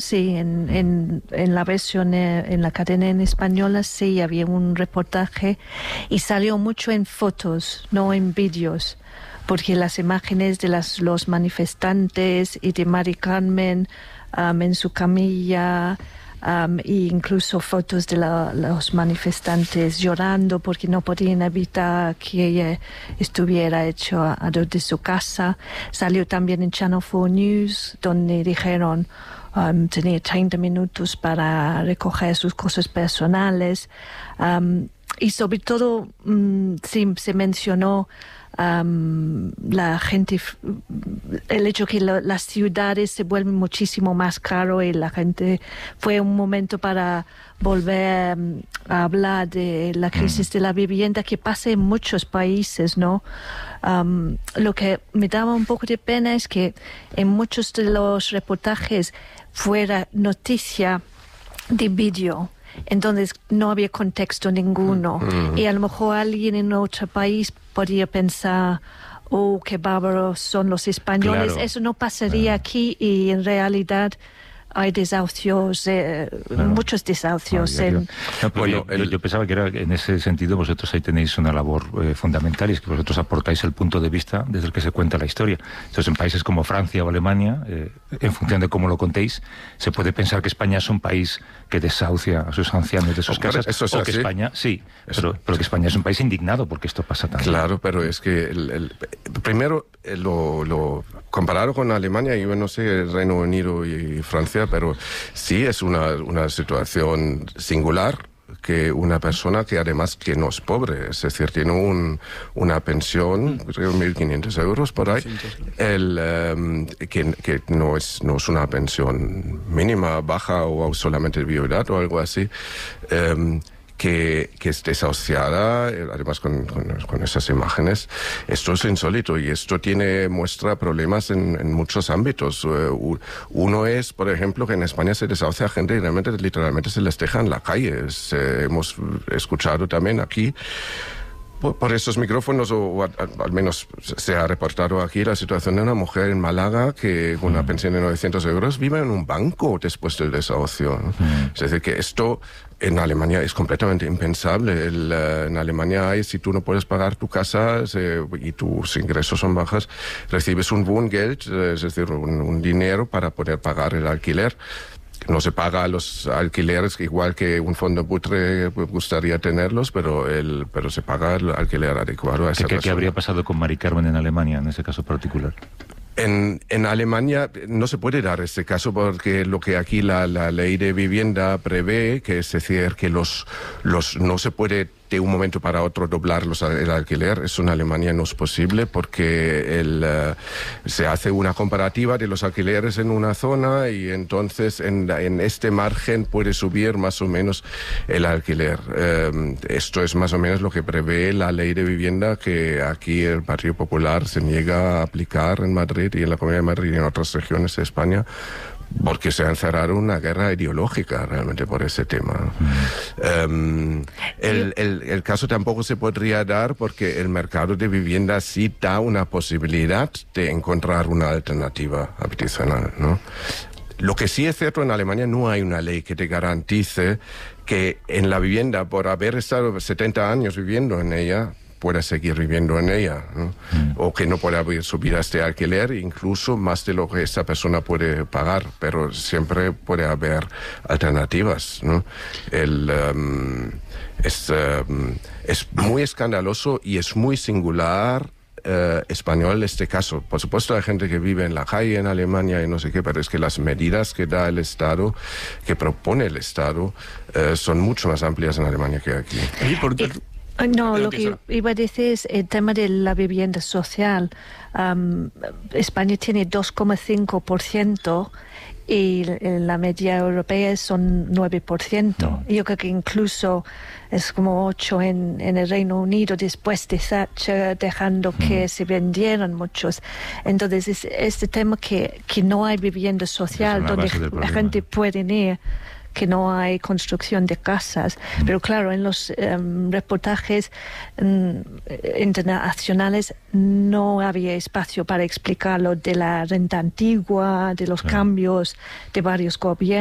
sí, en la versión, en la cadena en española, sí, había un reportaje y salió mucho en fotos, no en vídeos, porque las imágenes de los manifestantes y de Mari Carmen en su camilla, e incluso fotos de los manifestantes llorando porque no podían evitar que ella estuviera hecho de su casa. Salió también en Channel 4 News, donde dijeron tenía 30 minutos para recoger sus cosas personales, y sobre todo sí, se mencionó la gente, el hecho que las ciudades se vuelven muchísimo más caro, y la gente, fue un momento para volver a hablar de la crisis de la vivienda que pasa en muchos países, ¿no? Lo que me daba un poco de pena es que en muchos de los reportajes fuera noticia de vídeo, entonces no había contexto ninguno, y a lo mejor alguien en otro país podría pensar, oh, qué bárbaros son los españoles. Claro. Eso no pasaría aquí, y en realidad hay desahucios, muchos desahucios. Yo pensaba que era, en ese sentido, vosotros ahí tenéis una labor fundamental, y es que vosotros aportáis el punto de vista desde el que se cuenta la historia. Entonces, en países como Francia o Alemania, en función de cómo lo contéis, se puede pensar que España es un país que desahucia a sus ancianos de sus casas, eso es o que así. España, sí, pero que España es un país indignado porque esto pasa también. Claro, pero es que primero lo comparado con Alemania, yo no sé, el Reino Unido y Francia, pero sí es una situación singular, que una persona que además que no es pobre, es decir, tiene una pensión, creo 1.500 euros por ahí, que no es una pensión mínima, baja o solamente viudad o algo así, que es desahuciada, además con esas imágenes. Esto es insólito, y esto muestra problemas en muchos ámbitos. Uno es, por ejemplo, que en España se desahucia a gente y realmente, literalmente se les deja en la calle. Hemos escuchado también aquí, por estos micrófonos, o al menos se ha reportado aquí, la situación de una mujer en Málaga que con una pensión de 900 euros vive en un banco después del desahucio, ¿no? Es decir, que esto en Alemania es completamente impensable. En Alemania si tú no puedes pagar tu casa y tus ingresos son bajos, recibes un Wohngeld, es decir, un dinero para poder pagar el alquiler. No se paga los alquileres igual que un fondo buitre gustaría tenerlos, pero se paga el alquiler adecuado a esa persona. ¿Qué habría pasado con Mari Carmen en Alemania, en ese caso particular? En Alemania no se puede dar este caso, porque lo que aquí la ley de vivienda prevé, que es decir, que no se puede de un momento para otro doblar el alquiler. Eso en Alemania no es posible, porque se hace una comparativa de los alquileres en una zona, y entonces en este margen puede subir más o menos el alquiler. Esto es más o menos lo que prevé la ley de vivienda, que aquí el Partido Popular se niega a aplicar en Madrid y en la Comunidad de Madrid y en otras regiones de España, porque se ha encerrado una guerra ideológica realmente por ese tema. El caso tampoco se podría dar, porque el mercado de vivienda sí da una posibilidad de encontrar una alternativa habitacional, ¿no? Lo que sí es cierto, en Alemania no hay una ley que te garantice que en la vivienda, por haber estado 70 años viviendo en ella, pueda seguir viviendo en ella, ¿no? O que no pueda subir a este alquiler, incluso más de lo que esa persona puede pagar, pero siempre puede haber alternativas, ¿no? Es muy escandaloso y es muy singular español este caso. Por supuesto hay gente que vive en la calle en Alemania y no sé qué, pero es que las medidas que da el Estado, que propone el Estado, son mucho más amplias en Alemania que aquí. No, lo que iba a decir es el tema de la vivienda social. España tiene 2,5% y la media europea son 9%. No. Yo creo que incluso es como 8% en el Reino Unido, después de Thatcher, dejando que se vendieran muchos. Entonces, es este tema que no hay vivienda social donde la gente puede ir, que no hay construcción de casas. Pero claro, en los reportajes internacionales no había espacio para explicar lo de la renta antigua, de los cambios de varios gobiernos.